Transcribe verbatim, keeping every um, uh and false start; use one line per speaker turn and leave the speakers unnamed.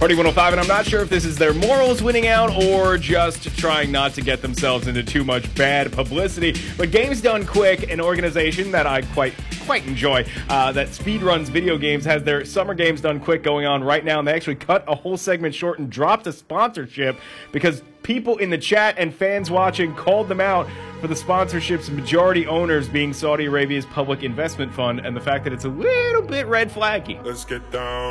Party one oh five, and I'm not sure if this is their morals winning out or just trying not to get themselves into too much bad publicity. But Games Done Quick, an organization that I quite quite enjoy, uh, that speedruns video games, has their Summer Games Done Quick going on right now, and they actually cut a whole segment short and dropped a sponsorship because people in the chat and fans watching called them out for the sponsorship's majority owners being Saudi Arabia's public investment fund and the fact that it's a little bit red flaggy.
Let's get down.